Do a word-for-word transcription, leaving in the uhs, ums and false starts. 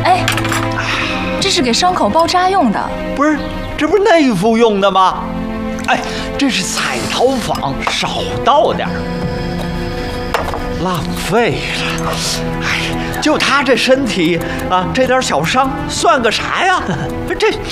哎，这是给伤口包扎用的。 不是，这不是内服用的吗？哎，这是彩陶坊，少倒点儿，浪费了。哎，就他这身体啊，这点小伤算个啥呀？这